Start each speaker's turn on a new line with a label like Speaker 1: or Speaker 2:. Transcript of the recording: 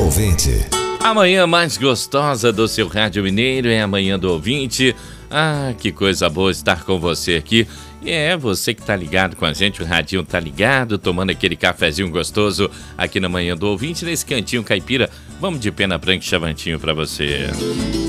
Speaker 1: ouvinte.
Speaker 2: A manhã mais gostosa do seu Rádio Mineiro é a manhã do ouvinte. Ah, que coisa boa estar com você aqui. É, você que tá ligado com a gente, o radinho tá ligado, tomando aquele cafezinho gostoso aqui na manhã do ouvinte, nesse cantinho caipira. Vamos de Pena Branca e Chavantinho pra você.